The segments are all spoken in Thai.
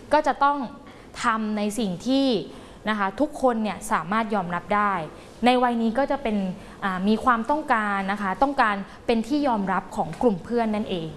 ก็จะต้องทำในสิ่งที่นะคะทุกคนเนี่ยสามารถยอมรับได้ในวัยนี้ก็จะเป็นมีความต้องการนะคะต้องการเป็นที่ยอมรับของกลุ่มเพื่อนนั่นเอง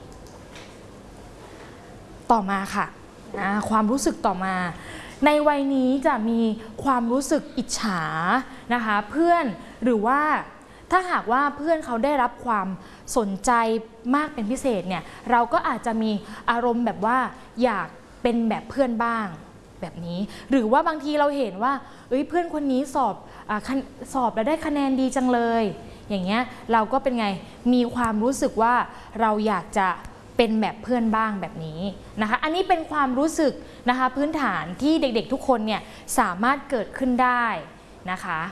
ต่อมาค่ะความรู้สึกต่อมาในวัยนี้จะมีความรู้สึกอิจฉานะคะเพื่อนหรือว่าถ้าหากว่าเพื่อนเขาได้รับความสนใจมากเป็นพิเศษเนี่ยเราก็อาจจะมีอารมณ์แบบว่าอยากเป็นแบบเพื่อนบ้างแบบนี้หรือว่าบางทีเราเห็นว่าเพื่อนคนนี้สอบแล้วได้คะแนนดีจังเลยอย่างเงี้ยเราก็เป็นไงมีความรู้สึกว่าเราอยากจะเป็นแบบเพื่อนบ้างแบบนี้นะคะอันนี้เป็นความรู้สึกนะคะพื้นฐานที่เด็กๆทุกคนเนี่ยสามารถเกิดขึ้นได้นะคะ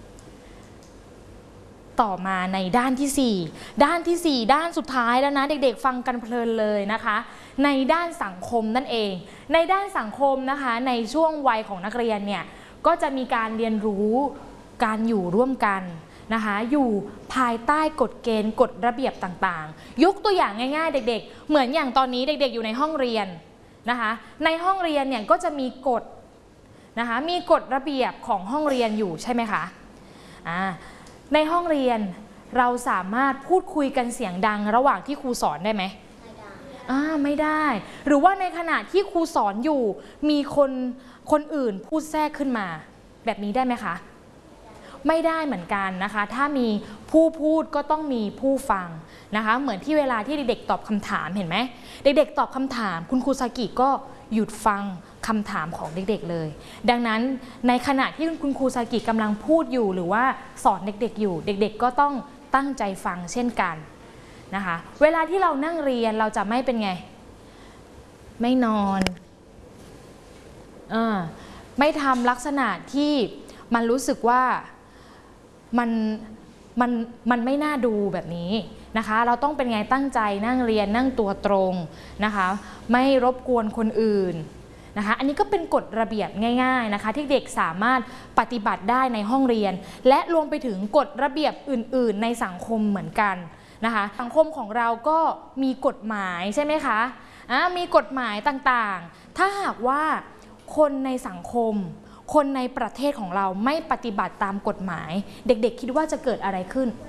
ต่อมาในด้านที่4ด้านสุดท้ายแล้วนะเด็กๆฟังกันเพลินเลยนะคะในด้านสังคมนั่นเองในด้านสังคมนะคะในช่วงวัยของนักเรียนเนี่ยก็จะมีการเรียนรู้การอยู่ร่วมกันนะคะอยู่ภายใต้กฎเกณฑ์กฎระเบียบต่างๆยกตัวอย่างง่ายๆเด็กๆเหมือนอย่างตอนนี้เด็กๆอยู่ในห้องเรียนนะคะในห้องเรียนเนี่ยก็จะมีกฎนะคะมีกฎระเบียบของห้องเรียนอยู่ใช่ไหมคะในห้องเรียนเราสามารถพูดคุยกันเสียงดังระหว่างที่ครูสอนได้ไหมไม่ได้หรือว่าในขณะที่ครูสอนอยู่มีคนอื่นพูดแทรกขึ้นมาแบบนี้ได้ไหมคะไม่ได้เหมือนกันนะคะถ้ามีผู้พูดก็ต้องมีผู้ฟังนะคะเหมือนที่เวลาที่เด็กๆตอบคำถามเห็นไหมเด็กๆตอบคำถามคุณครูซากิก็หยุดฟังคำถามของเด็กๆเลยดังนั้นในขณะที่คุณครูซากิกำลังพูดอยู่หรือว่าสอนเด็กๆอยู่เด็กๆก็ต้องตั้งใจฟังเช่นกันนะคะเวลาที่เรานั่งเรียนเราจะไม่เป็นไงไม่นอนไม่ทำลักษณะที่มันรู้สึกว่ามันไม่น่าดูแบบนี้นะคะเราต้องเป็นไงตั้งใจนั่งเรียนนั่งตัวตรงนะคะไม่รบกวนคนอื่นนะคะอันนี้ก็เป็นกฎระเบียบง่ายๆนะคะที่เด็กสามารถปฏิบัติได้ในห้องเรียนและรวมไปถึงกฎระเบียบอื่นๆในสังคมเหมือนกันนะคะสังคมของเราก็มีกฎหมายใช่ไหมคะมีกฎหมายต่างๆถ้าหากว่าคนในสังคมคนในประเทศของเราไม่ปฏิบัติตามกฎหมายเด็กๆคิดว่าจะเกิดอะไรขึ้น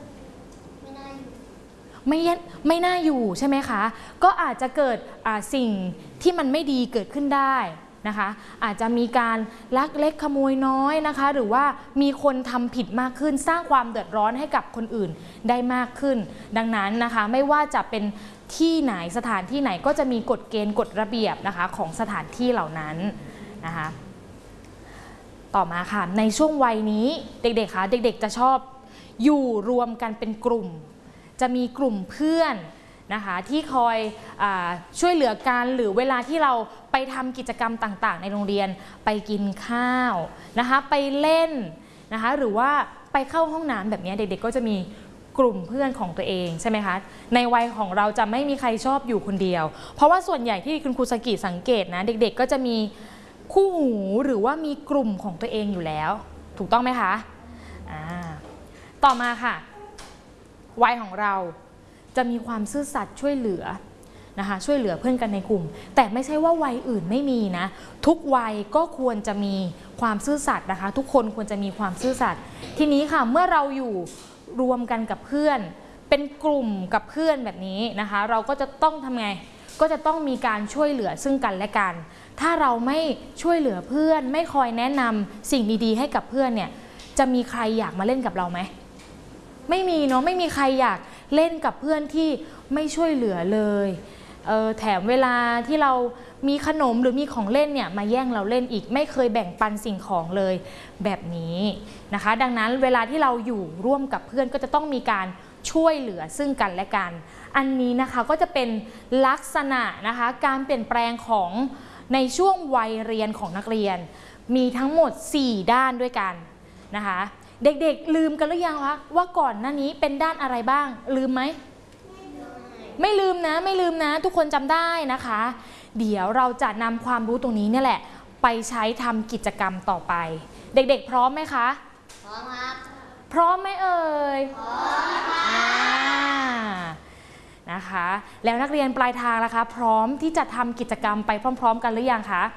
ไม่น่าอยู่ใช่ไหมคะก็อาจจะเกิดสิ่งที่มันไม่ดีเกิดขึ้นได้นะคะอาจจะมีการลักเล็กขโมยน้อยนะคะหรือว่ามีคนทำผิดมากขึ้นสร้างความเดือดร้อนให้กับคนอื่นได้มากขึ้นดังนั้นนะคะไม่ว่าจะเป็นที่ไหนสถานที่ไหนก็จะมีกฎเกณฑ์กฎระเบียบนะคะของสถานที่เหล่านั้นนะคะต่อมาค่ะในช่วงวัยนี้เด็กๆคะเด็กๆจะชอบอยู่รวมกันเป็นกลุ่มจะมีกลุ่มเพื่อนนะคะที่คอยช่วยเหลือกันหรือเวลาที่เราไปทำกิจกรรมต่างๆในโรงเรียนไปกินข้าวนะคะไปเล่นนะคะหรือว่าไปเข้าห้องน้ำแบบนี้เด็กๆก็จะมีกลุ่มเพื่อนของตัวเองใช่ไหมคะในวัยของเราจะไม่มีใครชอบอยู่คนเดียวเพราะว่าส่วนใหญ่ที่คุณครูสกิสังเกตนะเด็กๆก็จะมีคู่หูหรือว่ามีกลุ่มของตัวเองอยู่แล้วถูกต้องไหมคะต่อมาค่ะวัยของเราจะมีความซื่อสัตย์ช่วยเหลือนะคะช่วยเหลือเพื่อนกันในกลุ่มแต่ไม่ใช่ว่าวัยอื่นไม่มีนะทุกวัยก็ควรจะมีความซื่อสัตย์นะคะทุกคนควรจะมีความซื่อสัตย์ทีนี้ค่ะเมื่อเราอยู่รวมกันกับเพื่อนเป็นกลุ่มกับเพื่อนแบบนี้นะคะเราก็จะต้องทำไงก็จะต้องมีการช่วยเหลือซึ่งกันและกันถ้าเราไม่ช่วยเหลือเพื่อนไม่คอยแนะนำสิ่งดีๆให้กับเพื่อนเนี่ยจะมีใครอยากมาเล่นกับเราไหมไม่มีเนาะไม่มีใครอยากเล่นกับเพื่อนที่ไม่ช่วยเหลือเลยแถมเวลาที่เรามีขนมหรือมีของเล่นเนี่ยมาแย่งเราเล่นอีกไม่เคยแบ่งปันสิ่งของเลยแบบนี้นะคะดังนั้นเวลาที่เราอยู่ร่วมกับเพื่อนก็จะต้องมีการช่วยเหลือซึ่งกันและกันอันนี้นะคะก็จะเป็นลักษณะนะคะการเปลี่ยนแปลงของในช่วงวัยเรียนของนักเรียนมีทั้งหมด4ด้านด้วยกันนะคะเด็กๆลืมกันหรือยังคะว่าก่อนหน้านี้เป็นด้านอะไรบ้างลืมไหมไม่ลืมนะทุกคนจำได้นะคะเดี๋ยวเราจะนำความรู้ตรงนี้เนี่ยแหละไปใช้ทำกิจกรรมต่อไปเด็กๆพร้อมไหมคะพร้อมครับพร้อมไหมเอ่ยพร้อมค่ะนะคะแล้วนักเรียนปลายทางล่ะคะพร้อมที่จะทำกิจกรรมไปพร้อมๆกันหรือยังคะ